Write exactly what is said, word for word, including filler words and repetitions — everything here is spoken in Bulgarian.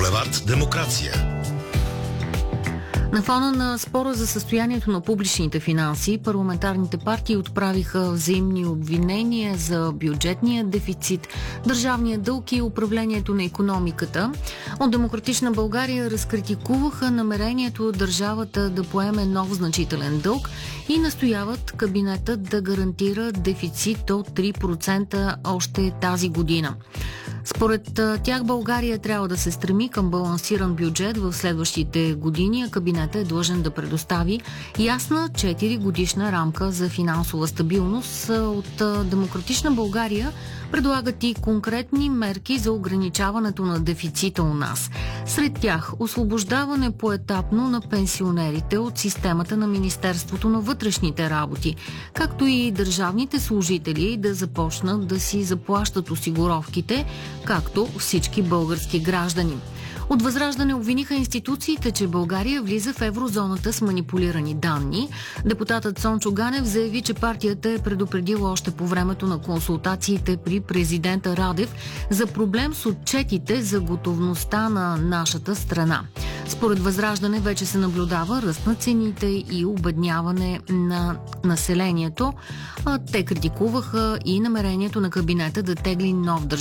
Булевард Демокрация. На фона на спора за състоянието на публичните финанси, парламентарните партии отправиха взаимни обвинения за бюджетния дефицит, държавния дълг и управлението на икономиката. От Демократична България разкритикуваха намерението държавата да поеме нов значителен дълг и настояват кабинетът да гарантира дефицит от три процента още тази година. Според тях България трябва да се стреми към балансиран бюджет в следващите години, а кабинетът е длъжен да предостави ясна четиригодишна рамка за финансова стабилност. От Демократична България предлагат и конкретни мерки за ограничаването на дефицита у нас. Сред тях освобождаване поетапно на пенсионерите от системата на Министерството на вътрешните работи, както и държавните служители да започнат да си заплащат осигуровките, както всички български граждани. От Възраждане обвиниха институциите, че България влиза в еврозоната с манипулирани данни. Депутатът Цончо Ганев заяви, че партията е предупредила още по времето на консултациите при президента Радев за проблем с отчетите за готовността на нашата страна. Според Възраждане вече се наблюдава ръст на цените и обедняване на населението. Те критикуваха и намерението на кабинета да тегли нов държавен